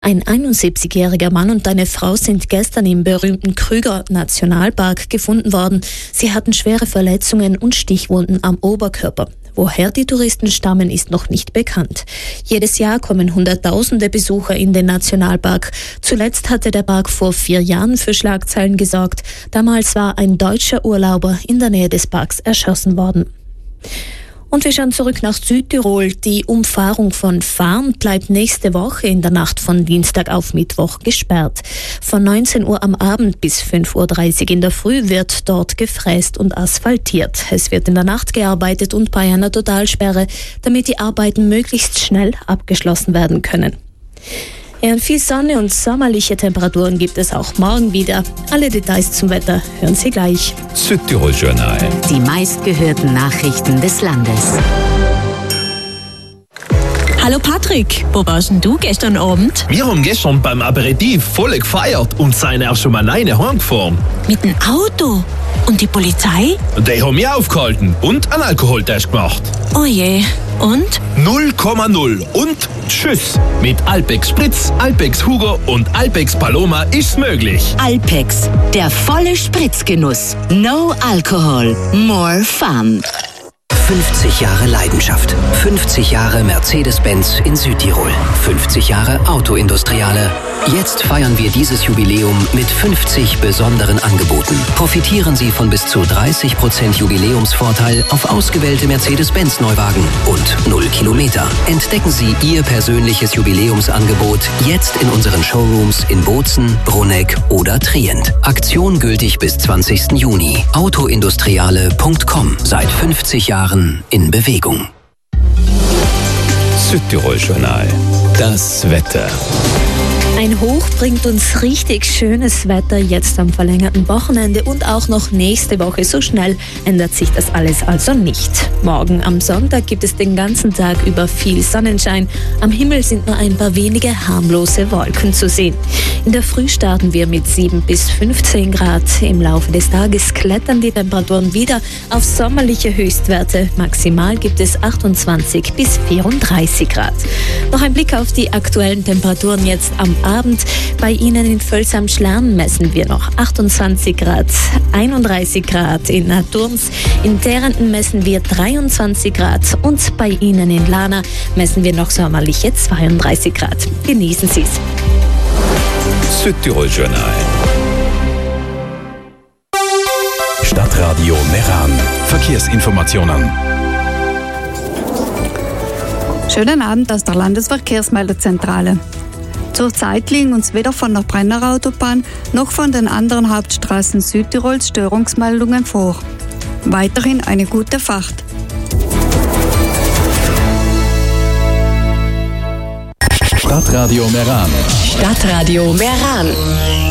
Ein 71-jähriger Mann und eine Frau sind gestern im berühmten Krüger-Nationalpark gefunden worden. Sie hatten schwere Verletzungen und Stichwunden am Oberkörper. Woher die Touristen stammen, ist noch nicht bekannt. Jedes Jahr kommen Hunderttausende Besucher in den Nationalpark. Zuletzt hatte der Park vor 4 Jahren für Schlagzeilen gesorgt. Damals war ein deutscher Urlauber in der Nähe des Parks erschossen worden. Und wir schauen zurück nach Südtirol. Die Umfahrung von Farn bleibt nächste Woche in der Nacht von Dienstag auf Mittwoch gesperrt. Von 19 Uhr am Abend bis 5.30 Uhr in der Früh wird dort gefräst und asphaltiert. Es wird in der Nacht gearbeitet und bei einer Totalsperre, damit die Arbeiten möglichst schnell abgeschlossen werden können. Ja, und viel Sonne und sommerliche Temperaturen gibt es auch morgen wieder. Alle Details zum Wetter hören Sie gleich. Südtirol Journal. Die meistgehörten Nachrichten des Landes. Hallo Patrick, wo warst denn du gestern Abend? Wir haben gestern beim Aperitif voll gefeiert und sind auch schon alleine heimgefahren. Mit dem Auto? Und die Polizei? Die haben mich aufgehalten und einen Alkoholtest gemacht. Oh je, und? 0,0 und tschüss. Mit Alpex Spritz, Alpex Hugo und Alpex Paloma ist's möglich. Alpex, der volle Spritzgenuss. No Alcohol, more fun. 50 Jahre Leidenschaft. 50 Jahre Mercedes-Benz in Südtirol. 50 Jahre Autoindustriale. Jetzt feiern wir dieses Jubiläum mit 50 besonderen Angeboten. Profitieren Sie von bis zu 30% Jubiläumsvorteil auf ausgewählte Mercedes-Benz-Neuwagen und 0 Kilometer. Entdecken Sie Ihr persönliches Jubiläumsangebot jetzt in unseren Showrooms in Bozen, Bruneck oder Trient. Aktion gültig bis 20. Juni. Autoindustriale.com. Seit 50 Jahren in Bewegung. Südtirol Journal. Das Wetter. Ein Hoch bringt uns richtig schönes Wetter jetzt am verlängerten Wochenende und auch noch nächste Woche. So schnell ändert sich das alles also nicht. Morgen am Sonntag gibt es den ganzen Tag über viel Sonnenschein. Am Himmel sind nur ein paar wenige harmlose Wolken zu sehen. In der Früh starten wir mit 7 bis 15 Grad. Im Laufe des Tages klettern die Temperaturen wieder auf sommerliche Höchstwerte. Maximal gibt es 28 bis 34 Grad. Noch ein Blick auf die aktuellen Temperaturen jetzt am Abend. Bei Ihnen in Völs am Schlern messen wir noch 28 Grad, 31 Grad in Turms. In Terenten messen wir 23 Grad und bei Ihnen in Lana messen wir noch sommerliche 32 Grad. Genießen Sie es. Südtirol Journal. Stadtradio Meran. Verkehrsinformationen. Schönen Abend aus der Landesverkehrsmeldezentrale. Zurzeit liegen uns weder von der Brenner Autobahn noch von den anderen Hauptstraßen Südtirols Störungsmeldungen vor. Weiterhin eine gute Fahrt. Stadtradio Meran. Stadtradio Meran.